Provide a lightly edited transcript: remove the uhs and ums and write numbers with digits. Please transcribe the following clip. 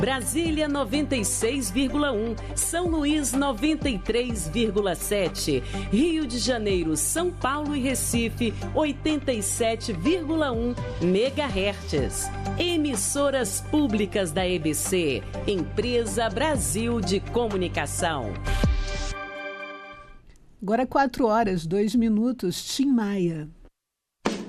Brasília 96,1, São Luís 93,7, Rio de Janeiro, São Paulo e Recife 87,1 MHz. Emissoras públicas da EBC, Empresa Brasil de Comunicação. Agora 4 horas, 2 minutos, Tim Maia.